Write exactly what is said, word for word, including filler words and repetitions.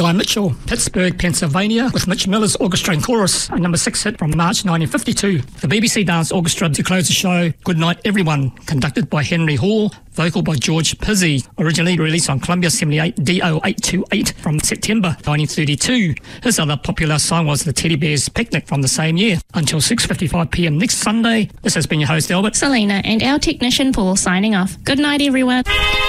Guy Mitchell, Pittsburgh, Pennsylvania, with Mitch Miller's Orchestra and Chorus, a number six hit from March nineteen fifty-two. The B B C Dance Orchestra to close the show, Good Night Everyone, conducted by Henry Hall, vocal by George Pizzi, originally released on Columbia seventy-eight D O eight two eight from September nineteen thirty-two. His other popular song was The Teddy Bear's Picnic from the same year. Until six fifty-five p m next Sunday, this has been your host Albert, Selena, and our technician Paul signing off. Good night, everyone.